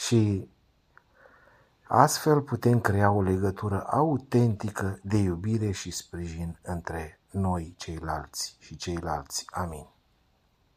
și astfel putem crea o legătură autentică de iubire și sprijin între noi ceilalți și ceilalți. Amin.